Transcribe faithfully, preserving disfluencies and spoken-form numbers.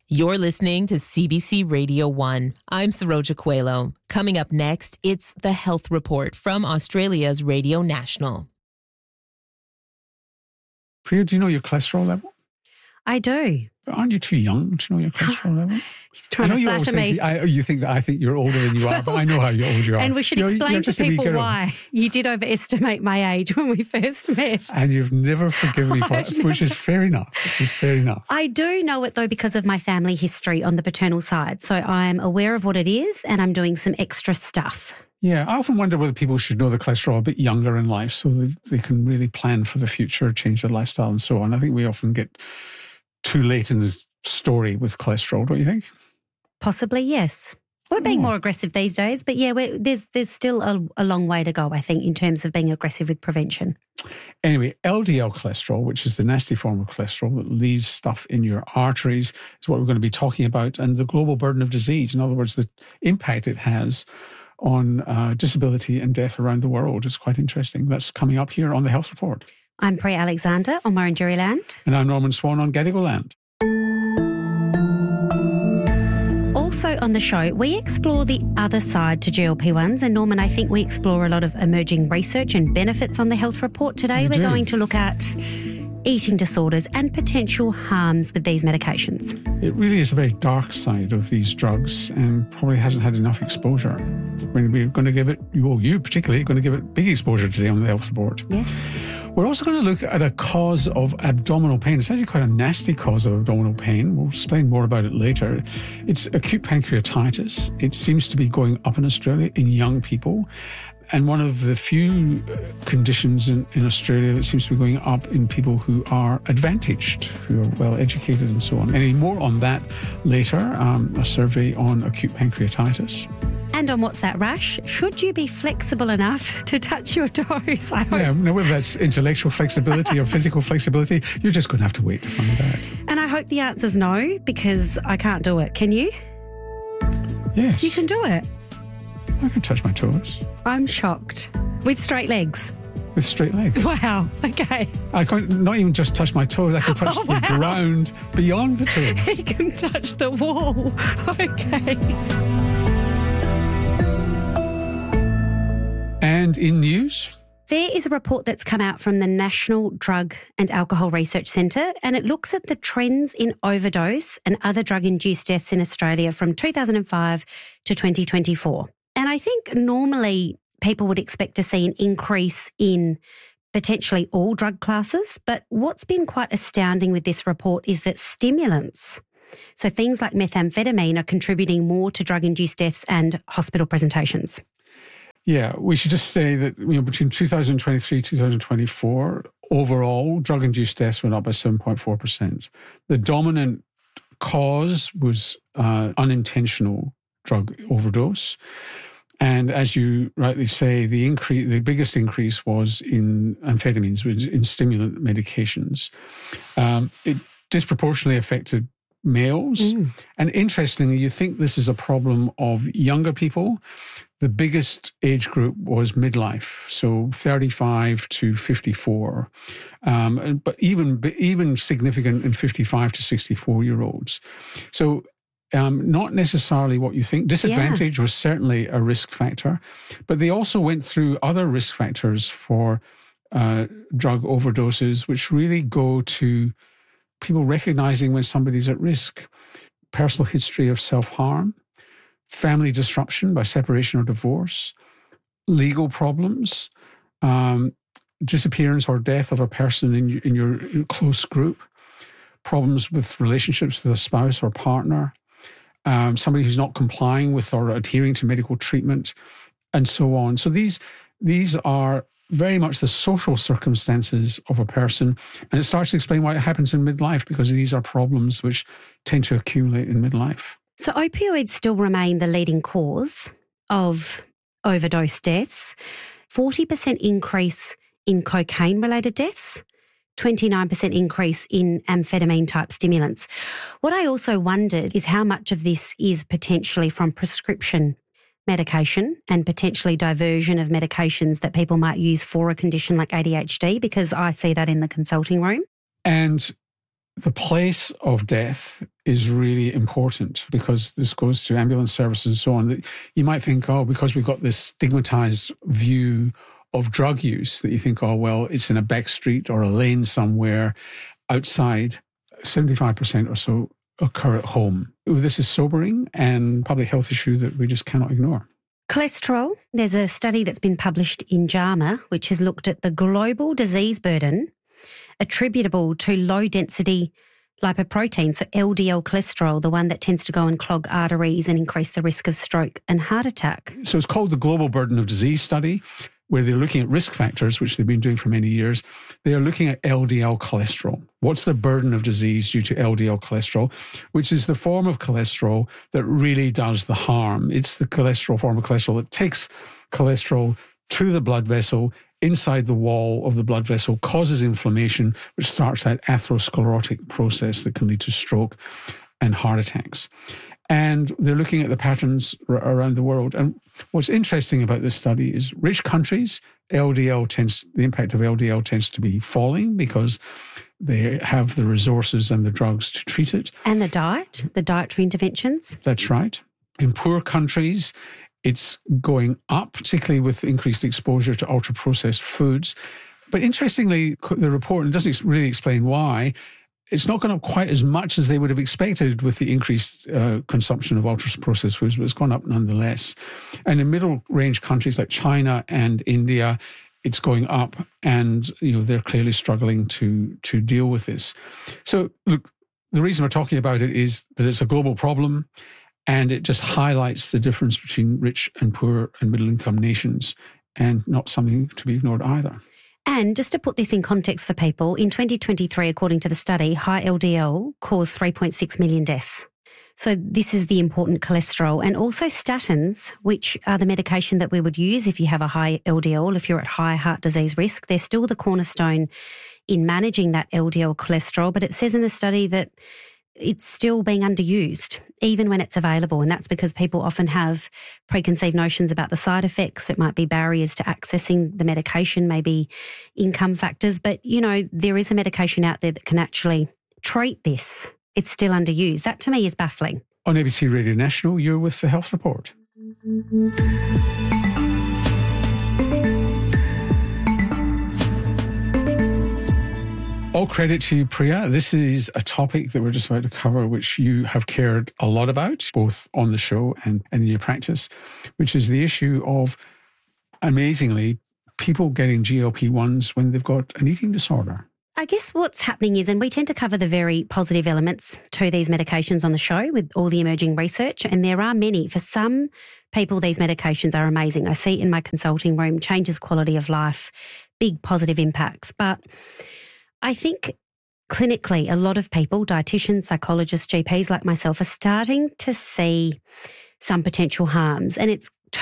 You're listening to C B C Radio one. I'm Saroja Coelho. Coming up next, it's the Health Report from Australia's Radio National. Priya, do you know your cholesterol level? I do. Aren't you too young to know your cholesterol level? He's trying to flatter me. Think, I, you think that I think you're older than you are, but I know how old you are. And we should you're, explain you're to people why you did overestimate my age when we first met. And you've never forgiven me for it, which is fair enough. Which is fair enough. I do know it, though, because of my family history on the paternal side. So I'm aware of what it is and I'm doing some extra stuff. Yeah, I often wonder whether people should know the cholesterol a bit younger in life so that they can really plan for the future, change their lifestyle and so on. I think we often get too late in the story with cholesterol, don't you think? Possibly, yes. We're being oh. more aggressive these days, but yeah, we're, there's there's still a, a long way to go, I think, in terms of being aggressive with prevention. Anyway, L D L cholesterol, which is the nasty form of cholesterol that leaves stuff in your arteries, is what we're going to be talking about, and the global burden of disease. In other words, the impact it has on uh, disability and death around the world is quite interesting. That's coming up here on the Health Report. I'm Priya Alexander on Murrumbidgee Land. And I'm Norman Swan on Gadigal Land. Also on the show, we explore the other side to G L P ones. And Norman, I think we explore a lot of emerging research and benefits on the Health Report today. We We're do. going to look at eating disorders and potential harms with these medications. It really is a very dark side of these drugs and probably hasn't had enough exposure. We're going to give it, well, you particularly, are going to give it big exposure today on the Health Report. Yes. We're also going to look at a cause of abdominal pain. It's actually quite a nasty cause of abdominal pain. We'll explain more about it later. It's acute pancreatitis. It seems to be going up in Australia in young people. And one of the few conditions in, in Australia that seems to be going up in people who are advantaged, who are well educated and so on. Any more on that later, um, a survey on acute pancreatitis. And on What's That Rash? Should you be flexible enough to touch your toes? I hope. Yeah, now whether that's intellectual flexibility or physical flexibility, you're just going to have to wait to find out. And I hope the answer's no, because I can't do it. Can you? Yes. You can do it. I can touch my toes. I'm shocked. With straight legs? With straight legs. Wow, okay. I can not even just touch my toes, I can touch oh, the wow. ground beyond the toes. He can touch the wall. Okay. And in news? There is a report that's come out from the National Drug and Alcohol Research Centre, and it looks at the trends in overdose and other drug-induced deaths in Australia from two thousand five to twenty twenty-four. And I think normally people would expect to see an increase in potentially all drug classes, but what's been quite astounding with this report is that stimulants, so things like methamphetamine, are contributing more to drug-induced deaths and hospital presentations. Yeah, we should just say that, you know, between two thousand twenty-three and two thousand twenty-four, overall, drug-induced deaths went up by seven point four percent. The dominant cause was uh, unintentional drug overdose. And as you rightly say, the increase, the biggest increase was in amphetamines, in stimulant medications. Um, it disproportionately affected males. Mm. And interestingly, you think this is a problem of younger people. The biggest age group was midlife, so thirty-five to fifty-four, um, but even even significant in fifty-five to sixty-four-year-olds. So um, not necessarily what you think. Disadvantage yeah. was certainly a risk factor, but they also went through other risk factors for uh, drug overdoses, which really go to people recognizing when somebody's at risk, personal history of self-harm, family disruption by separation or divorce, legal problems, um, disappearance or death of a person in, in your close group, problems with relationships with a spouse or partner, um, somebody who's not complying with or adhering to medical treatment, and so on. So these these are very much the social circumstances of a person, and it starts to explain why it happens in midlife, because these are problems which tend to accumulate in midlife. So opioids still remain the leading cause of overdose deaths. forty percent increase in cocaine-related deaths, twenty-nine percent increase in amphetamine-type stimulants. What I also wondered is how much of this is potentially from prescription medication and potentially diversion of medications that people might use for a condition like A D H D, because I see that in the consulting room. And the place of death is really important because this goes to ambulance services and so on. You might think, oh, because we've got this stigmatized view of drug use that you think, oh, well, it's in a back street or a lane somewhere outside. seventy-five percent or so occur at home. This is sobering and public health issue that we just cannot ignore. Cholesterol. There's a study that's been published in JAMA, which has looked at the global disease burden attributable to low-density lipoprotein, so L D L cholesterol, the one that tends to go and clog arteries and increase the risk of stroke and heart attack. So it's called the Global Burden of Disease Study, where they're looking at risk factors, which they've been doing for many years. They are looking at L D L cholesterol. What's the burden of disease due to L D L cholesterol, which is the form of cholesterol that really does the harm. It's the cholesterol form of cholesterol that takes cholesterol to the blood vessel, inside the wall of the blood vessel, causes inflammation, which starts that atherosclerotic process that can lead to stroke and heart attacks. And they're looking at the patterns r- around the world. And what's interesting about this study is rich countries, L D L tends, the impact of L D L tends to be falling because they have the resources and the drugs to treat it. And the diet, the dietary interventions. That's right. In poor countries, it's going up, particularly with increased exposure to ultra-processed foods. But interestingly, the report doesn't really explain why. It's not gone up quite as much as they would have expected with the increased uh, consumption of ultra-processed foods, but it's gone up nonetheless. And in middle-range countries like China and India, it's going up, and you know they're clearly struggling to to deal with this. So, look, the reason we're talking about it is that it's a global problem, and it just highlights the difference between rich and poor and middle-income nations, and not something to be ignored either. And just to put this in context for people, in twenty twenty-three, according to the study, high L D L caused three point six million deaths. So this is the important cholesterol. And also statins, which are the medication that we would use if you have a high L D L, if you're at high heart disease risk. They're still the cornerstone in managing that L D L cholesterol. But it says in the study that it's still being underused, even when it's available. And that's because people often have preconceived notions about the side effects. It might be barriers to accessing the medication, maybe income factors. But, you know, there is a medication out there that can actually treat this. It's still underused. That to me is baffling. On A B C Radio National, you're with the Health Report. All credit to you, Priya. This is a topic that we're just about to cover, which you have cared a lot about, both on the show and, and in your practice, which is the issue of, amazingly, people getting G L P ones when they've got an eating disorder. I guess what's happening is, and we tend to cover the very positive elements to these medications on the show with all the emerging research, and there are many. For some people, these medications are amazing. I see it in my consulting room, changes quality of life, big positive impacts. But I think clinically, a lot of people, dietitians, psychologists, G Ps like myself, are starting to see some potential harms. And it's